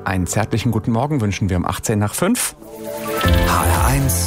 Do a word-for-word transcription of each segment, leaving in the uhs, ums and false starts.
Einen zärtlichen guten Morgen wünschen wir um achtzehn nach fünf. H R eins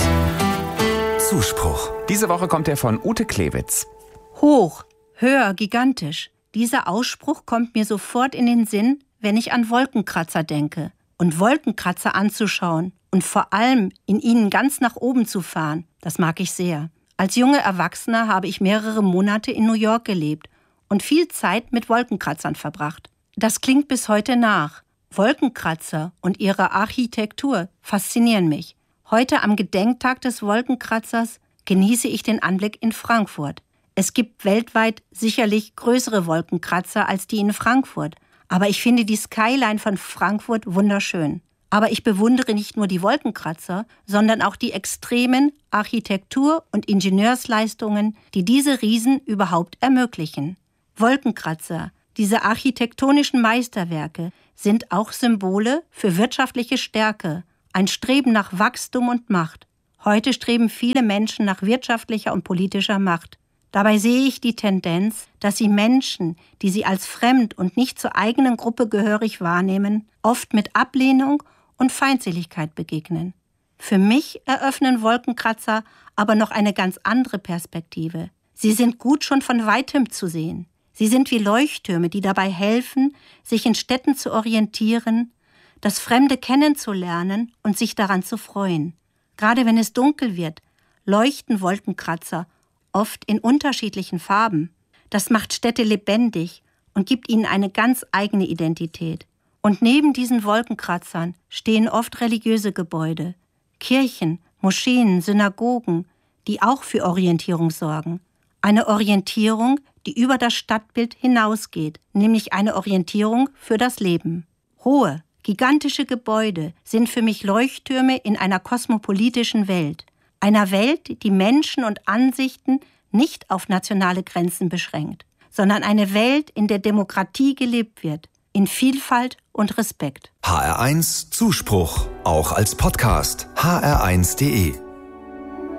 Zuspruch. Diese Woche kommt er von Ute Klewitz. Hoch, höher, gigantisch. Dieser Ausspruch kommt mir sofort in den Sinn, wenn ich an Wolkenkratzer denke. Und Wolkenkratzer anzuschauen und vor allem in ihnen ganz nach oben zu fahren, das mag ich sehr. Als junge Erwachsener habe ich mehrere Monate in New York gelebt und viel Zeit mit Wolkenkratzern verbracht. Das klingt bis heute nach. Wolkenkratzer und ihre Architektur faszinieren mich. Heute am Gedenktag des Wolkenkratzers genieße ich den Anblick in Frankfurt. Es gibt weltweit sicherlich größere Wolkenkratzer als die in Frankfurt. Aber ich finde die Skyline von Frankfurt wunderschön. Aber ich bewundere nicht nur die Wolkenkratzer, sondern auch die extremen Architektur- und Ingenieursleistungen, die diese Riesen überhaupt ermöglichen. Wolkenkratzer, diese architektonischen Meisterwerke, sind auch Symbole für wirtschaftliche Stärke, ein Streben nach Wachstum und Macht. Heute streben viele Menschen nach wirtschaftlicher und politischer Macht. Dabei sehe ich die Tendenz, dass sie Menschen, die sie als fremd und nicht zur eigenen Gruppe gehörig wahrnehmen, oft mit Ablehnung und Feindseligkeit begegnen. Für mich eröffnen Wolkenkratzer aber noch eine ganz andere Perspektive. Sie sind gut schon von Weitem zu sehen. Sie sind wie Leuchttürme, die dabei helfen, sich in Städten zu orientieren, das Fremde kennenzulernen und sich daran zu freuen. Gerade wenn es dunkel wird, leuchten Wolkenkratzer, oft in unterschiedlichen Farben. Das macht Städte lebendig und gibt ihnen eine ganz eigene Identität. Und neben diesen Wolkenkratzern stehen oft religiöse Gebäude, Kirchen, Moscheen, Synagogen, die auch für Orientierung sorgen. Eine Orientierung, die über das Stadtbild hinausgeht, nämlich eine Orientierung für das Leben. Hohe, gigantische Gebäude sind für mich Leuchttürme in einer kosmopolitischen Welt. Einer Welt, die Menschen und Ansichten nicht auf nationale Grenzen beschränkt, sondern eine Welt, in der Demokratie gelebt wird, in Vielfalt und Respekt. H R eins Zuspruch, auch als Podcast. H R eins punkt de